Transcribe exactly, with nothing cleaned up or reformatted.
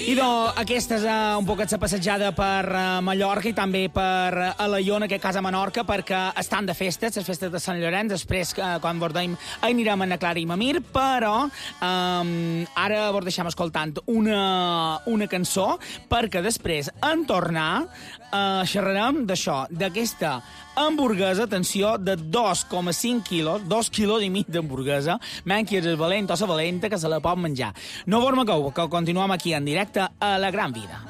Idò, aquesta és uh, un poquet la passejada per uh, Mallorca i també per uh, Alaior, en aquest cas a Menorca, perquè estan de festes, les festes de Sant Llorenç. Després, uh, quan bordem, anirem a Clara i Mamir, però um, ara vos deixem escoltant una, una cançó, perquè després, en tornar, uh, xerrarem d'això, d'aquesta hamburguesa, atenció, de dos coma cinc quilos, dos quilos i mig d'hamburguesa, menys que és el valent o la valenta que se la pot menjar. No vos moqueu, que continuem aquí en directe a La Gran Vida.